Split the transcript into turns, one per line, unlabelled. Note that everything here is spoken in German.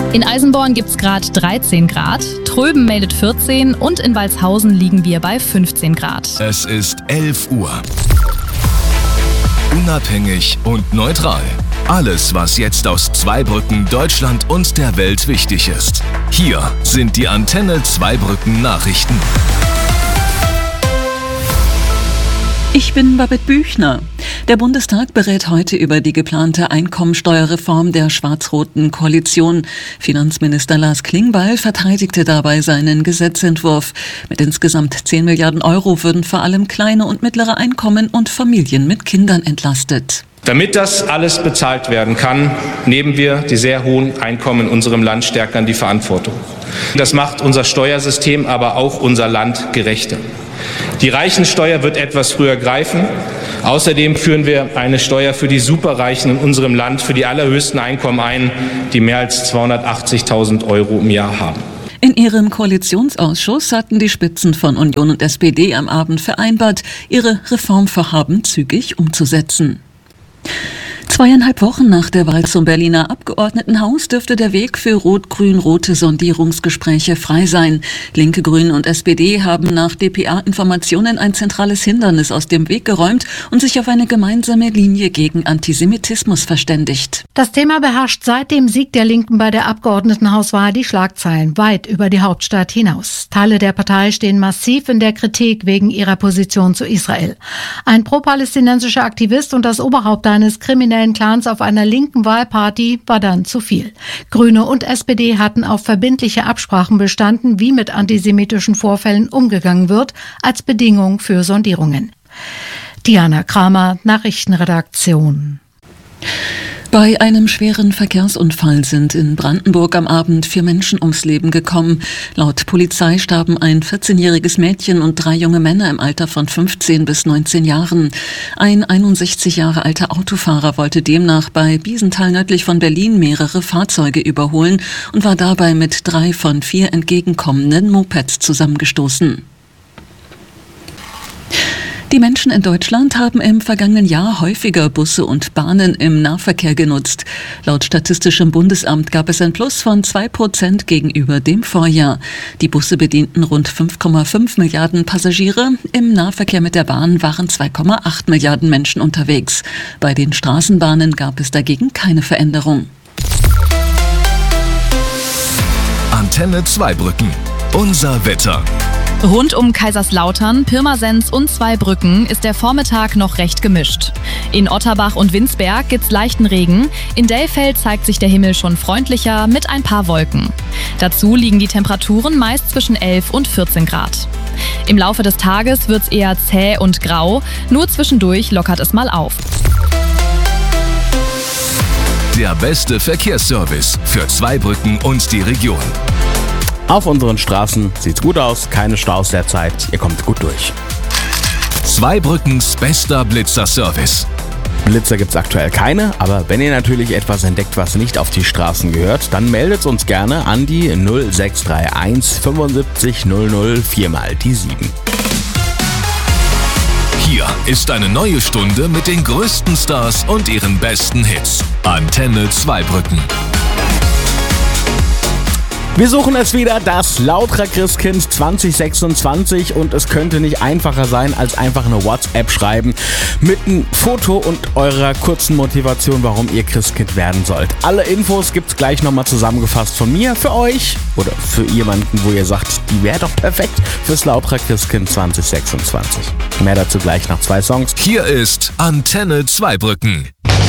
In Eisenborn gibt's gerade 13 Grad, Tröben meldet 14 und in Walshausen liegen wir bei 15 Grad.
Es ist 11 Uhr. Unabhängig und neutral. Alles, was jetzt aus Zweibrücken, Deutschland und der Welt wichtig ist. Hier sind die Antenne Zweibrücken Nachrichten.
Ich bin Babette Büchner. Der Bundestag berät heute über die geplante Einkommensteuerreform der schwarz-roten Koalition. Finanzminister Lars Klingbeil verteidigte dabei seinen Gesetzentwurf. Mit insgesamt 10 Milliarden Euro würden vor allem kleine und mittlere Einkommen und Familien mit Kindern entlastet.
Damit das alles bezahlt werden kann, nehmen wir die sehr hohen Einkommen in unserem Land stärker in die Verantwortung. Das macht unser Steuersystem, aber auch unser Land gerechter. Die Reichensteuer wird etwas früher greifen. Außerdem führen wir eine Steuer für die Superreichen in unserem Land für die allerhöchsten Einkommen ein, die mehr als 280.000 Euro im Jahr haben.
In ihrem Koalitionsausschuss hatten die Spitzen von Union und SPD am Abend vereinbart, ihre Reformvorhaben zügig umzusetzen. 2,5 Wochen nach der Wahl zum Berliner Abgeordnetenhaus dürfte der Weg für rot-grün-rote Sondierungsgespräche frei sein. Linke, Grüne und SPD haben nach dpa-Informationen ein zentrales Hindernis aus dem Weg geräumt und sich auf eine gemeinsame Linie gegen Antisemitismus verständigt.
Das Thema beherrscht seit dem Sieg der Linken bei der Abgeordnetenhauswahl die Schlagzeilen weit über die Hauptstadt hinaus. Teile der Partei stehen massiv in der Kritik wegen ihrer Position zu Israel. Ein pro-palästinensischer Aktivist und das Oberhaupt eines kriminellen Clans auf einer linken Wahlparty war dann zu viel. Grüne und SPD hatten auf verbindliche Absprachen bestanden, wie mit antisemitischen Vorfällen umgegangen wird, als Bedingung für Sondierungen. Diana Kramer, Nachrichtenredaktion.
Bei einem schweren Verkehrsunfall sind in Brandenburg am Abend 4 Menschen ums Leben gekommen. Laut Polizei starben ein 14-jähriges Mädchen und 3 junge Männer im Alter von 15 bis 19 Jahren. Ein 61 Jahre alter Autofahrer wollte demnach bei Biesenthal nördlich von Berlin mehrere Fahrzeuge überholen und war dabei mit 3 von 4 entgegenkommenden Mopeds zusammengestoßen. Die Menschen in Deutschland haben im vergangenen Jahr häufiger Busse und Bahnen im Nahverkehr genutzt. Laut Statistischem Bundesamt gab es ein Plus von 2% gegenüber dem Vorjahr. Die Busse bedienten rund 5,5 Milliarden Passagiere. Im Nahverkehr mit der Bahn waren 2,8 Milliarden Menschen unterwegs. Bei den Straßenbahnen gab es dagegen keine Veränderung.
Antenne Zweibrücken. Unser Wetter.
Rund um Kaiserslautern, Pirmasens und Zweibrücken ist der Vormittag noch recht gemischt. In Otterbach und Winsberg gibt's leichten Regen. In Dellfeld zeigt sich der Himmel schon freundlicher mit ein paar Wolken. Dazu liegen die Temperaturen meist zwischen 11 und 14 Grad. Im Laufe des Tages wird's eher zäh und grau, nur zwischendurch lockert es mal auf.
Der beste Verkehrsservice für Zweibrücken und die Region.
Auf unseren Straßen sieht's gut aus, keine Staus derzeit, ihr kommt gut durch.
Zweibrückens bester Blitzer-Service.
Blitzer gibt's aktuell keine, aber wenn ihr natürlich etwas entdeckt, was nicht auf die Straßen gehört, dann meldet uns gerne an die 0631 75 00 4 mal die 7.
Hier ist eine neue Stunde mit den größten Stars und ihren besten Hits. Antenne Zweibrücken.
Wir suchen es wieder, das Lautra Christkind 2026 und es könnte nicht einfacher sein, als einfach eine WhatsApp schreiben mit einem Foto und eurer kurzen Motivation, warum ihr Christkind werden sollt. Alle Infos gibt's gleich nochmal zusammengefasst von mir für euch oder für jemanden, wo ihr sagt, die wäre doch perfekt fürs Lautra Christkind 2026. Mehr dazu gleich nach 2 Songs.
Hier ist Antenne Zweibrücken.